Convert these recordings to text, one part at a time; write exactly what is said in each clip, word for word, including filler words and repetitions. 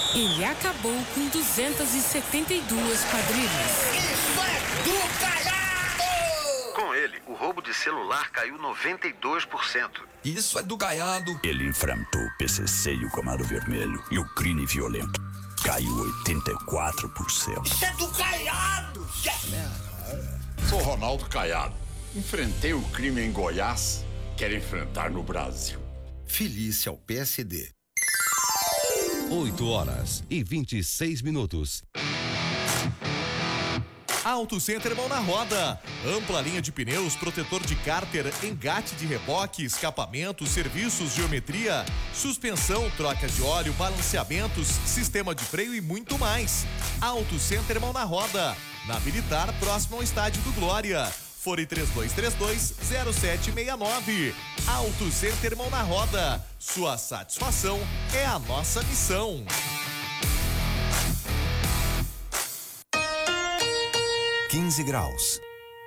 Ele acabou com duzentas e setenta e duas quadrilhas. Isso é do Caiado! Com ele, o roubo de celular caiu noventa e dois por cento. Isso é do Caiado. Ele enfrentou o P C C e o Comando Vermelho e o crime violento caiu oitenta e quatro por cento. Isso é do Caiado! Sou Ronaldo Caiado. Enfrentei o crime em Goiás, quero enfrentar no Brasil. Filice ao P S D. oito horas e vinte e seis minutos. Auto Center Mão na Roda. Ampla linha de pneus, protetor de cárter, engate de reboque, escapamento, serviços, geometria, suspensão, troca de óleo, balanceamentos, sistema de freio e muito mais. Auto Center Mão na Roda. Na Militar, próximo ao Estádio do Glória. Fone três dois três dois, zero sete seis nove. Auto Center Mão na Roda. Sua satisfação é a nossa missão. quinze graus.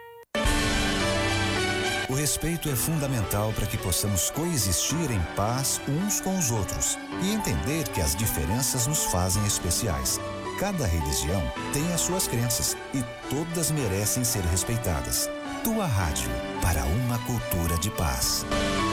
O respeito é fundamental para que possamos coexistir em paz uns com os outros e entender que as diferenças nos fazem especiais. Cada religião tem as suas crenças e todas merecem ser respeitadas. Tua rádio, para uma cultura de paz.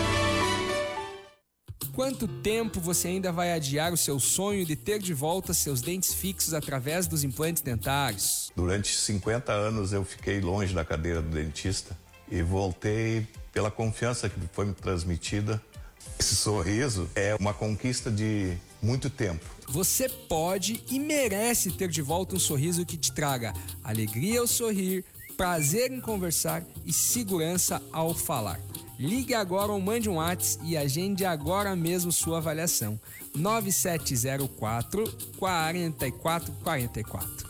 Quanto tempo você ainda vai adiar o seu sonho de ter de volta seus dentes fixos através dos implantes dentários? Durante cinquenta anos eu fiquei longe da cadeira do dentista e voltei pela confiança que foi me transmitida. Esse sorriso é uma conquista de muito tempo. Você pode e merece ter de volta um sorriso que te traga alegria ao sorrir, prazer em conversar e segurança ao falar. Ligue agora ou mande um WhatsApp e agende agora mesmo sua avaliação. nove sete zero quatro, quatro quatro quatro quatro.